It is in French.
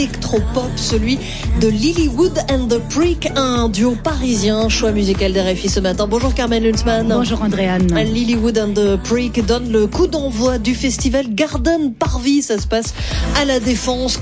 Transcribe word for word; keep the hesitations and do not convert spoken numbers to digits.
électropop, celui de Lilywood and the Prick, un duo parisien, choix musical d'R F I ce matin. Bonjour Carmen Lunzmann. Bonjour Andréane. Lilywood and the Prick donne le coup d'envoi du festival Garden Parvis, ça se passe à La Défense.